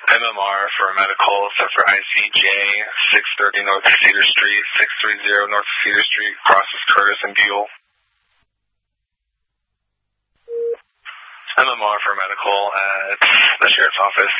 MMR for medical, set for ICJ, 630 North Cedar Street, 630 North Cedar Street, crosses Curtis and Buell. MMR for medical at the sheriff's office.